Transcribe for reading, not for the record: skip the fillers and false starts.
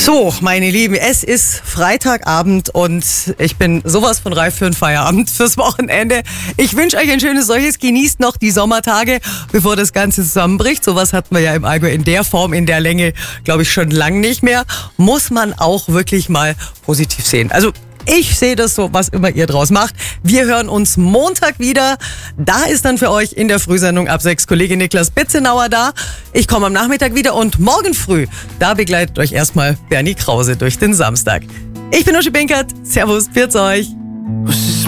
So, meine Lieben, es ist Freitagabend und ich bin sowas von reif für einen Feierabend, fürs Wochenende. Ich wünsche euch ein schönes solches. Genießt noch die Sommertage, bevor das Ganze zusammenbricht. Sowas hatten wir ja im Allgäu in der Form, in der Länge, glaube ich, schon lang nicht mehr. Muss man auch wirklich mal positiv sehen. Also ich sehe das so, was immer ihr draus macht. Wir hören uns Montag wieder. Da ist dann für euch in der Frühsendung ab 6 Kollege Niklas Bitzenauer da. Ich komme am Nachmittag wieder und morgen früh, da begleitet euch erstmal Bernie Krause durch den Samstag. Ich bin Uschi Binkert. Servus, pfiat euch.